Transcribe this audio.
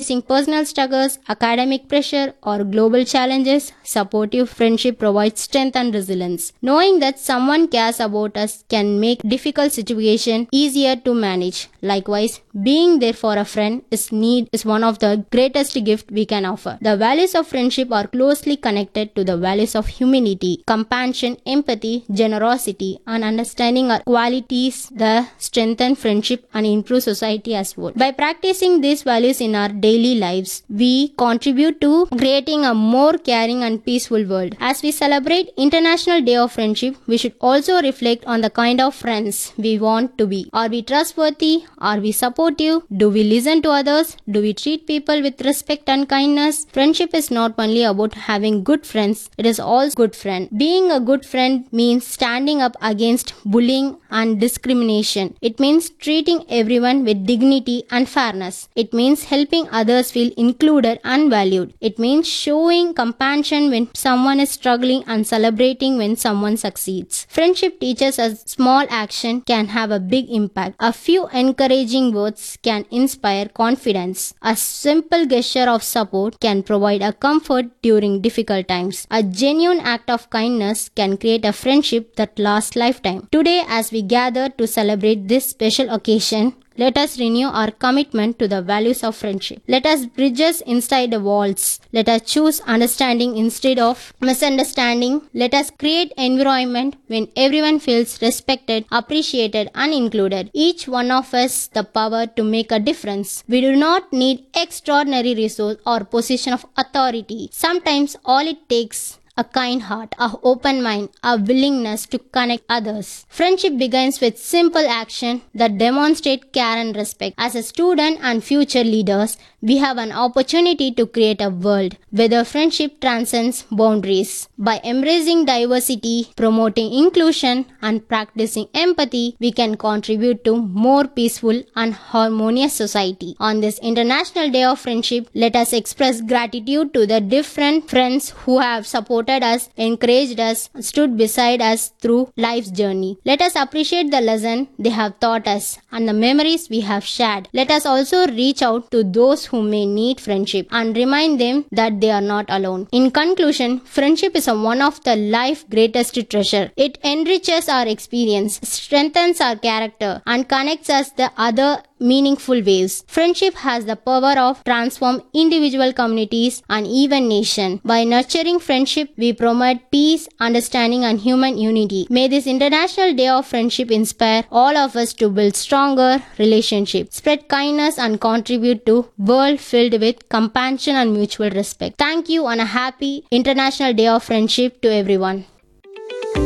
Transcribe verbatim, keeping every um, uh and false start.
facing personal struggles, academic pressure, or global challenges, supportive friendship provides strength and resilience. Knowing that someone cares about us can make difficult situations easier to manage. Likewise, being there for a friend is need is one of the greatest gifts we can offer. The values of friendship are closely connected to the values of humanity, compassion, empathy, generosity, and understanding are qualities that strengthen friendship and improve society as well. By practicing these values in our daily lives, we contribute to creating a more caring and peaceful world. As we celebrate International Day of Friendship, we should also reflect on the kind of friends we want to be. Are we trustworthy? Are we supportive? Do we listen to others? Do we treat people with respect and kindness? Friendship is not only about having good friends, it is also good friend. Being a good friend means standing up against bullying and discrimination. It means treating everyone with dignity and fairness. It means helping others feel included and valued. It means showing compassion when someone is struggling and celebrating when someone succeeds. Friendship teaches us small action can have a big impact. A few encouraging words can inspire confidence. A simple gesture of support can provide a comfort during difficult times. A genuine act of kindness can create a friendship that lasts lifetime. Today, as we gather to celebrate this special occasion, let us renew our commitment to the values of friendship. Let us bridge us inside the walls. Let us choose understanding instead of misunderstanding. Let us create environment when everyone feels respected, appreciated, and included. Each one of us the power to make a difference. We do not need extraordinary resource or position of authority. Sometimes all it takes a kind heart, a open mind, a willingness to connect others. Friendship begins with simple action that demonstrate care and respect. As a student and future leaders, we have an opportunity to create a world where the friendship transcends boundaries. By embracing diversity, promoting inclusion, and practicing empathy, we can contribute to more peaceful and harmonious society. On this International Day of Friendship, let us express gratitude to the different friends who have supported us, encouraged us, stood beside us through life's journey. Let us appreciate the lesson they have taught us and the memories we have shared. Let us also reach out to those who may need friendship and remind them that they are not alone. In conclusion, friendship is a one of the life's greatest treasure. It enriches our experience, strengthens our character, and connects us the other meaningful ways. Friendship has the power of transform individual communities and even nation. By nurturing friendship, we promote peace, understanding, and human unity. May this International Day of Friendship inspire all of us to build stronger relationships, spread kindness, and contribute to world filled with compassion and mutual respect. Thank you and a happy International Day of Friendship to everyone.